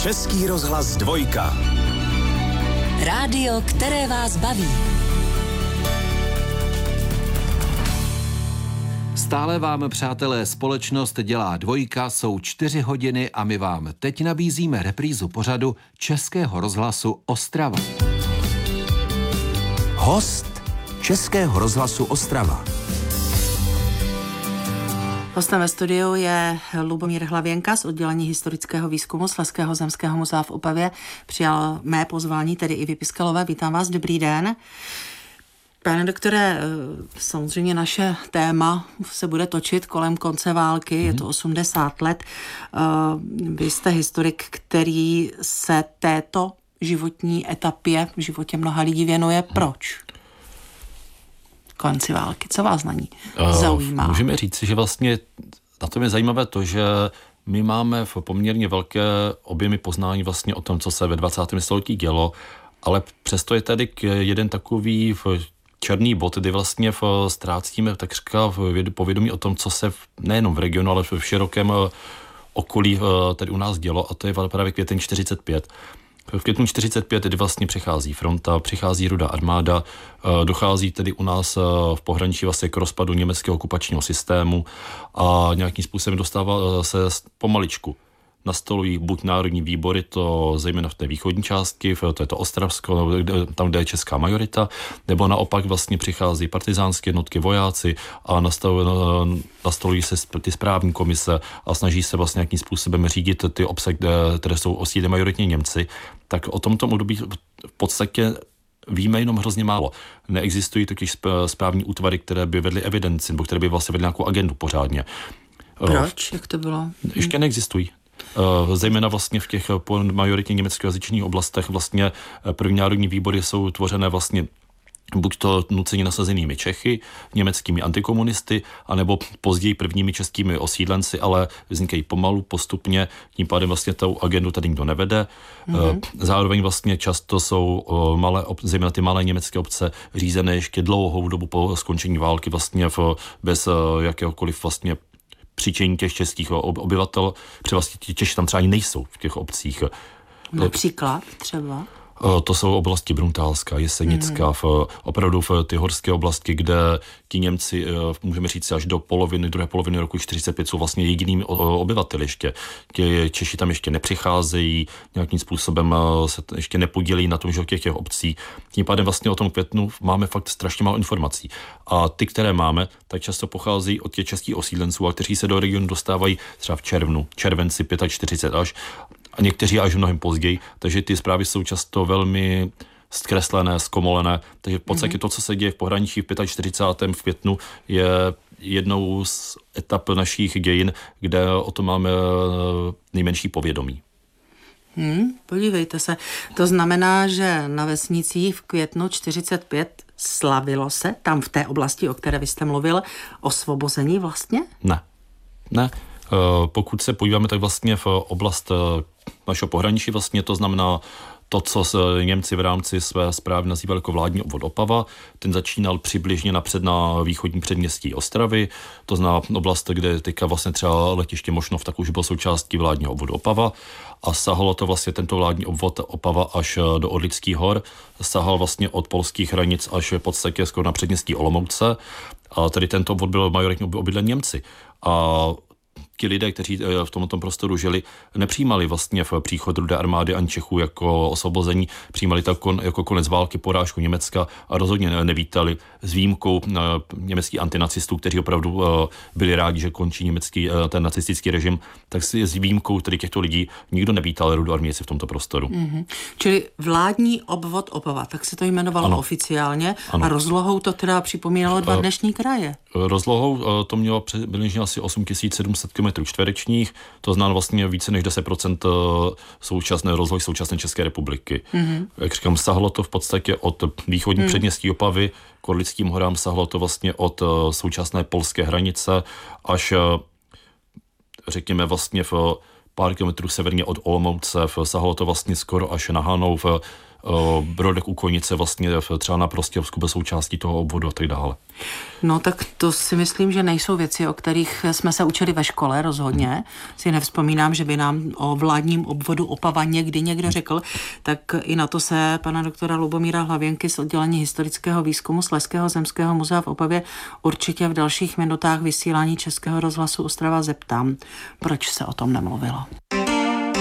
Český rozhlas 2. Rádio, které vás baví. Stále vám, přátelé, společnost dělá 2, jsou 4 hodiny a my vám teď nabízíme reprízu pořadu Českého rozhlasu Ostrava. Host Českého rozhlasu Ostrava. Hostem ve studiu je Lubomír Hlavěnka z oddělení historického výzkumu Slezského zemského muzea v Opavě. Přijal mé pozvání, tedy i Piskalové. Vítám vás, dobrý den. Pane doktore, samozřejmě naše téma se bude točit kolem konce války, je to 80 let. Vy jste historik, který se této životní etapě v životě mnoha lidí věnuje. Proč? Konci války, co vás na ní zaujímá? Můžeme říct, že vlastně na tom je zajímavé to, že my máme v poměrně velké objemy poznání vlastně o tom, co se ve 20. století dělo, ale přesto je tady jeden takový černý bod, kdy vlastně ztrácíme takřka povědomí o tom, co se nejenom v regionu, ale v širokém okolí tady u nás dělo, a to je právě květen 45. V květnu 45 tedy vlastně přichází fronta, přichází Rudá armáda, dochází tedy u nás v pohraničí vlastně k rozpadu německého okupačního systému a nějakým způsobem dostává se pomaličku. Nastolují buď národní výbory, to zejména v té východní části, to je to Ostravsko, tam, kde je česká majorita, nebo naopak vlastně přichází partizánské jednotky, vojáci a nastolují se ty správní komise a snaží se vlastně nějakým způsobem řídit ty obce, které jsou osídleny majoritně Němci. Tak o tomto období v podstatě víme jenom hrozně málo. Neexistují totiž správní útvary, které by vedly evidenci, nebo které by vlastně vedly nějakou agendu pořádně. Proč? Jak to bylo? Ještě neexistují. Zejména vlastně v těch majoritně německojazyčných oblastech vlastně první národní výbory jsou tvořené vlastně buď to nuceně nasazenými Čechy, německými antikomunisty, anebo později prvními českými osídlenci, ale vznikají pomalu, postupně, tím pádem vlastně tu agendu tady nikdo nevede. Zároveň vlastně často jsou zejména ty malé německé obce řízené ještě dlouhou dobu po skončení války vlastně bez jakéhokoliv vlastně přičení těch českých obyvatel, protože vlastně ti Češi tam třeba ani nejsou v těch obcích. Například třeba? To jsou oblasti Bruntálska, Jesenická, opravdu v ty horské oblasti, kde ti Němci, můžeme říct, až do druhé poloviny roku 45 jsou vlastně jedinými obyvateli ještě. Ti Češi tam ještě nepřicházejí, nějakým způsobem se ještě nepodílí na tom, že těch obcí. Tím pádem vlastně o tom květnu máme fakt strašně málo informací. A ty, které máme, tak často pocházejí od těch českých osídlenců, a kteří se do regionu dostávají třeba v červenci 45 až, a někteří až mnohem později, takže ty zprávy jsou často velmi zkreslené, zkomolené, takže v podstatě to, co se děje v pohraničí v 45. v květnu, je jednou z etap našich dějin, kde o tom máme nejmenší povědomí. Podívejte se, to znamená, že na vesnicích v květnu 45 slavilo se, tam v té oblasti, o které vy jste mluvil, osvobození vlastně? Ne. Pokud se podíváme, tak vlastně v oblast našeho pohraničí vlastně to znamená to, co Němci v rámci své správy nazývali jako vládní obvod Opava. Ten začínal přibližně napřed na východní předměstí Ostravy, to znamená oblast, kde teďka vlastně třeba letiště Mošnov, tak už bylo součástí vládního obvodu Opava a sahalo to vlastně tento vládní obvod Opava až do Orlických hor, sahal vlastně od polských hranic až v podstatě skoro na předměstí Olomouce a tady tento obvod byl majoritně obydlen Němci. A ti lidé, kteří v tomto prostoru žili, nepřijímali vlastně v příchod Rudé armády ani Čechů jako osvobození, přijímali to jako konec války, porážku Německa a rozhodně nevítali s výjimkou německých antinacistů, kteří opravdu byli rádi, že končí ten nacistický režim, tak si s výjimkou tedy těchto lidí nikdo nevítal Rudou armii v tomto prostoru. Čili vládní obvod Opava, tak se to jmenovalo oficiálně a rozlohou to teda připomínalo 2 dnešní kraje. Rozlohou to mělo přibližně asi 8700 km čtverečních, to znamená vlastně více než 10% současné rozlohy současné České republiky. Jak říkám, sahlo to v podstatě od východní předměstí Opavy k Orlickým horám, sahlo to vlastně od současné polské hranice až řekněme vlastně v pár kilometrů severně od Olomouce, sahlo to vlastně skoro až na Hanov, Brodek u Kojnice vlastně třeba na Prostějovsku byl součástí toho obvodu a tak dále. No tak to si myslím, že nejsou věci, o kterých jsme se učili ve škole rozhodně. Si nevzpomínám, že by nám o vládním obvodu Opava někdy někdo řekl, tak i na to se pana doktora Lubomíra Hlavěnky z oddělení historického výzkumu Slezského zemského muzea v Opavě určitě v dalších minutách vysílání Českého rozhlasu Ostrava zeptám, proč se o tom nemluvilo.